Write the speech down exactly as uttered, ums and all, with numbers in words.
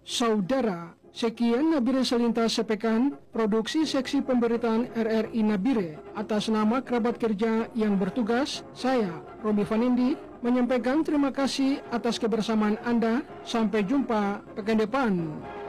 Saudara, sekian Nabire Selintas Sepekan, produksi seksi pemberitaan R R I Nabire. Atas nama kerabat kerja yang bertugas, saya, Robi Vanindi, menyampaikan terima kasih atas kebersamaan Anda. Sampai jumpa pekan depan.